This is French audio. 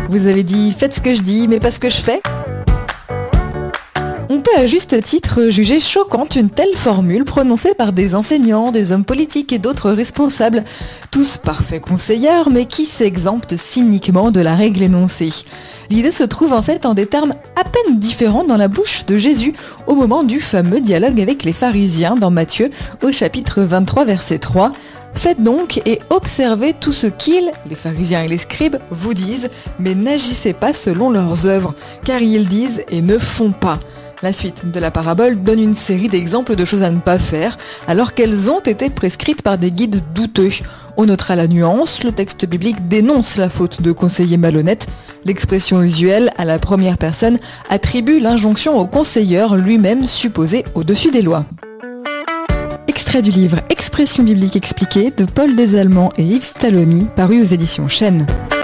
Vous avez dit « faites ce que je dis, mais pas ce que je fais ». On peut à juste titre juger choquante une telle formule prononcée par des enseignants, des hommes politiques et d'autres responsables, tous parfaits conseillers, mais qui s'exemptent cyniquement de la règle énoncée. L'idée se trouve en fait en des termes à peine différents dans la bouche de Jésus au moment du fameux dialogue avec les pharisiens dans Matthieu au chapitre 23 verset 3. Faites donc et observez tout ce qu'ils, les pharisiens et les scribes, vous disent, mais n'agissez pas selon leurs œuvres, car ils disent et ne font pas. La suite de la parabole donne une série d'exemples de choses à ne pas faire, alors qu'elles ont été prescrites par des guides douteux. On notera la nuance, le texte biblique dénonce la faute de conseiller malhonnête. L'expression usuelle à la première personne attribue l'injonction au conseilleur lui-même supposé au-dessus des lois. Extrait du livre Expression biblique expliquée de Paul Desallemands et Yves Stalloni, paru aux éditions Chênes.